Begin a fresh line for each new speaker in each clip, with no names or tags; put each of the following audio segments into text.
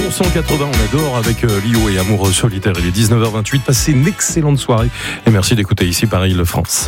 Bon sang 80, on adore avec Lio et Amoureux Solitaire. Il est 19h28, passez une excellente soirée et merci d'écouter ici Paris-Île-de-France.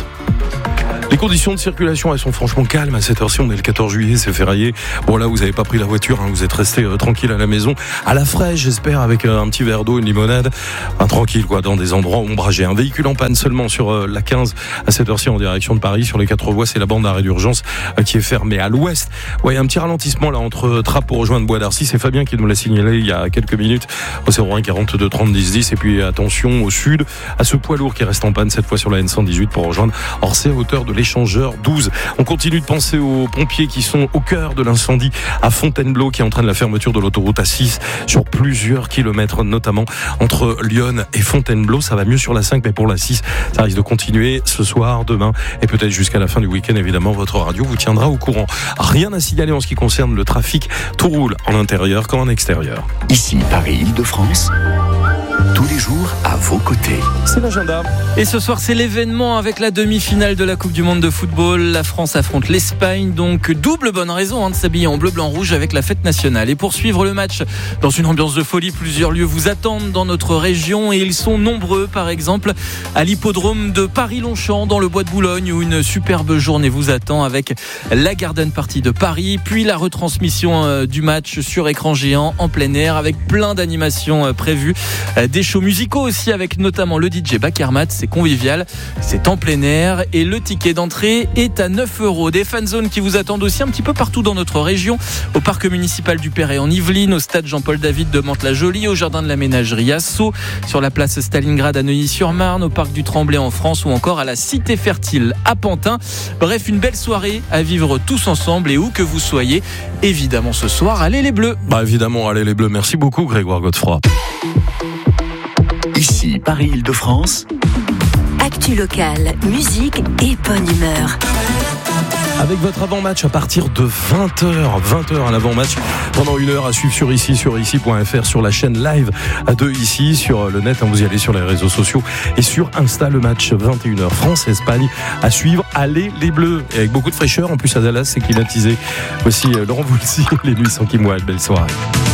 Les conditions de circulation, elles sont franchement calmes à cette heure-ci. On est le 14 juillet, c'est férié. Bon là, vous n'avez pas pris la voiture, vous êtes resté tranquille à la maison, à la fraîche, j'espère, avec un petit verre d'eau, une limonade, tranquille quoi, dans des endroits ombragés. Un véhicule en panne seulement sur la 15 à cette heure-ci en direction de Paris. Sur les 4 voies, c'est la bande d'arrêt d'urgence qui est fermée. À l'ouest, il y a un petit ralentissement là entre Trappes pour rejoindre Bois d'Arcy. C'est Fabien qui nous l'a signalé il y a quelques minutes au 01 42 30 10 10. Et puis attention au sud, à ce poids lourd qui reste en panne cette fois sur la N118 pour rejoindre Orsay à hauteur de l'échangeur 12. On continue de penser aux pompiers qui sont au cœur de l'incendie à Fontainebleau qui entraîne la fermeture de l'autoroute A6 sur plusieurs kilomètres, notamment entre Lyon et Fontainebleau. Ça va mieux sur la 5, mais pour la 6, ça risque de continuer ce soir, demain et peut-être jusqu'à la fin du week-end. Évidemment, votre radio vous tiendra au courant. Rien à signaler en ce qui concerne le trafic. Tout roule en intérieur comme en extérieur.
Ici Paris-Île-de-France. Tous les jours à vos côtés.
C'est l'agenda.
Et ce soir, c'est l'événement avec la demi-finale de la Coupe du Monde de football. La France affronte l'Espagne, donc double bonne raison de s'habiller en bleu, blanc, rouge avec la fête nationale. Et pour suivre le match dans une ambiance de folie, plusieurs lieux vous attendent dans notre région et ils sont nombreux. Par exemple, à l'hippodrome de Paris-Longchamp, dans le bois de Boulogne, où une superbe journée vous attend avec la Garden Party de Paris, puis la retransmission du match sur écran géant en plein air avec plein d'animations prévues. Des shows musicaux aussi avec notamment le DJ Bakermat, c'est convivial, c'est en plein air et le ticket d'entrée est à 9 €. Des fanzones qui vous attendent aussi un petit peu partout dans notre région, au parc municipal du Perret en Yvelines, au stade Jean-Paul David de Mantes-la-Jolie, au jardin de la ménagerie à Sceaux, sur la place Stalingrad à Neuilly-sur-Marne, au parc du Tremblay en France ou encore à la Cité Fertile à Pantin. Bref, une belle soirée à vivre tous ensemble et où que vous soyez. Évidemment ce soir, allez les Bleus.
Évidemment, allez les Bleus. Merci beaucoup Grégoire Godefroy.
Ici Paris-Île-de-France.
Actu locale, musique et bonne humeur.
Avec votre avant-match à partir de 20h à l'avant-match, pendant une heure à suivre sur ici.fr, sur la chaîne live de Ici, sur le net, vous y allez sur les réseaux sociaux et sur Insta, le match 21h France-Espagne à suivre. Allez les Bleus, et avec beaucoup de fraîcheur, en plus à Dallas c'est climatisé. Voici Laurent Voulzy, les nuits sans Kim Wilde, belle soirée.